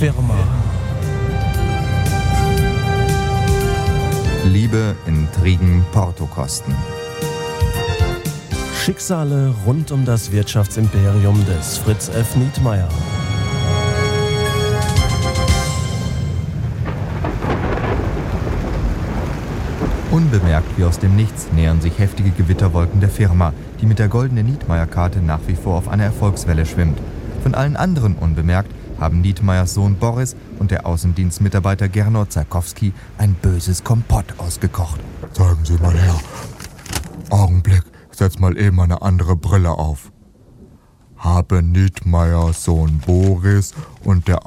Firma. Liebe, Intrigen, Portokosten. Schicksale rund um das Wirtschaftsimperium des Fritz F. Nietmeyer. Unbemerkt wie aus dem Nichts nähern sich heftige Gewitterwolken der Firma, die mit der goldenen Nietmeyer-Karte nach wie vor auf einer Erfolgswelle schwimmt. Von allen anderen unbemerkt haben Nietmeyers Sohn Boris und der Außendienstmitarbeiter Gernot Zarkowski ein böses Kompott ausgekocht. Zeigen Sie mal her. Augenblick, ich setz mal eben eine andere Brille auf. Haben Nietmeyers Sohn Boris und der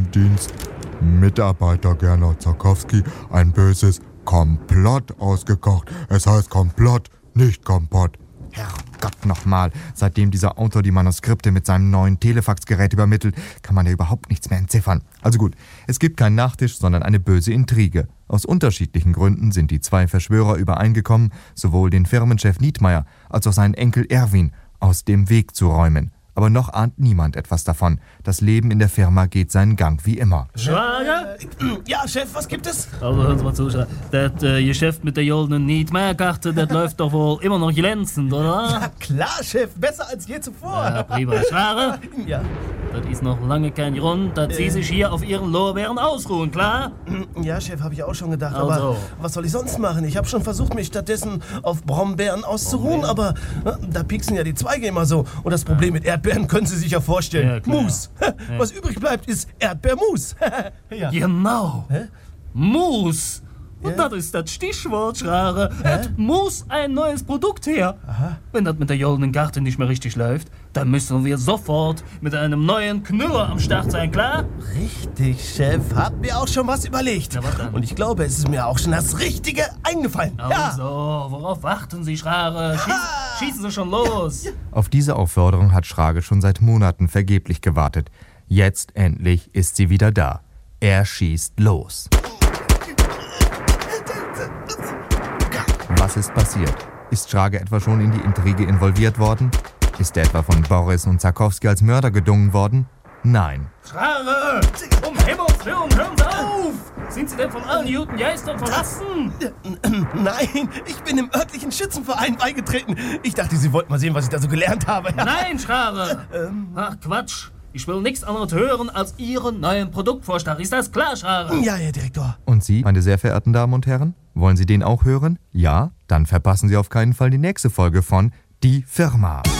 Außendienstmitarbeiter Gernot Zarkowski ein böses Komplott ausgekocht. Es heißt Komplott, nicht Kompott. Herrgott nochmal, seitdem dieser Autor die Manuskripte mit seinem neuen Telefaxgerät übermittelt, kann man ja überhaupt nichts mehr entziffern. Also gut, es gibt keinen Nachtisch, sondern eine böse Intrige. Aus unterschiedlichen Gründen sind die zwei Verschwörer übereingekommen, sowohl den Firmenchef Nietmeyer als auch seinen Enkel Erwin aus dem Weg zu räumen. Aber noch ahnt niemand etwas davon. Das Leben in der Firma geht seinen Gang wie immer. Schwager? Ja, Chef, was gibt es? Also hören Sie mal zu, das Geschäft mit der goldenen Nietmeyer-Karte, das läuft doch wohl immer noch glänzend, oder? Ja, klar, Chef, besser als je zuvor. Ja, prima. Schwager? Ja. Das ist noch lange kein Grund, dass Sie sich hier auf Ihren Lorbeeren ausruhen, klar? Ja, Chef, habe ich auch schon gedacht, Also. aber was soll ich sonst machen? Ich habe schon versucht, mich stattdessen auf Brombeeren auszuruhen, aber da pieksen ja die Zweige immer so. Und das Problem mit Erdbeeren können Sie sich ja vorstellen. Ja, klar. Mus. Was übrig bleibt, ist Erdbeermus. Ja. Genau. Hä? Mus. Und das ist das Stichwort, Schrager. Es muss ein neues Produkt her. Aha. Wenn das mit der goldenen Karte nicht mehr richtig läuft, dann müssen wir sofort mit einem neuen Knüller am Start sein, klar? Richtig, Chef. Hab mir auch schon was überlegt. Na, was dann? Und ich glaube, es ist mir auch schon das Richtige eingefallen. Also, worauf warten Sie, Schrager? Schießen Sie schon los. Auf diese Aufforderung hat Schrage schon seit Monaten vergeblich gewartet. Jetzt endlich ist sie wieder da. Er schießt los. Was ist passiert? Ist Schrage etwa schon in die Intrige involviert worden? Ist er etwa von Boris und Zarkowski als Mörder gedungen worden? Nein. Schrager! Um Himmels Willen, hören Sie auf! Sind Sie denn von allen guten Geistern verlassen? Nein, ich bin im örtlichen Schützenverein beigetreten. Ich dachte, Sie wollten mal sehen, was ich da so gelernt habe. Nein, Schrager! Ach, Quatsch! Ich will nichts anderes hören als Ihren neuen Produktvorschlag. Ist das klar, Schrager? Ja, Herr Direktor. Und Sie, meine sehr verehrten Damen und Herren? Wollen Sie den auch hören? Ja? Dann verpassen Sie auf keinen Fall die nächste Folge von Die Firma.